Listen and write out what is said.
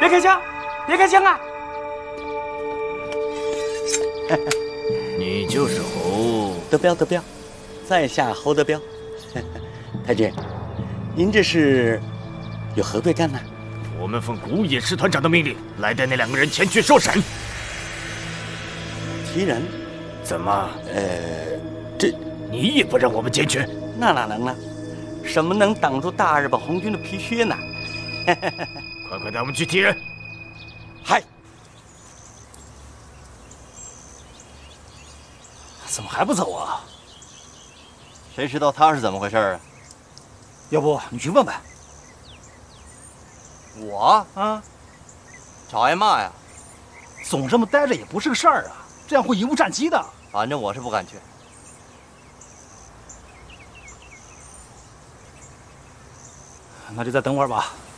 别开枪！别开枪啊！ 你就是侯德彪，德彪，在下侯德彪。太君，您这是有何贵干呢？ 我们奉古野师团长的命令，来带那2个人前去受审。 提人？ 怎么？ 这你也不让我们前去？ 那哪能呢？什么能挡住大日本红军的皮靴呢？ 快带我们去提人！ 嗨， 怎么还不走啊？ 谁知道他是怎么回事啊？ 要不你去问问。 我啊， 找挨骂呀！ 总这么待着也不是个事儿啊，这样会贻误战机的。 反正我是不敢去。 那就再等会儿吧。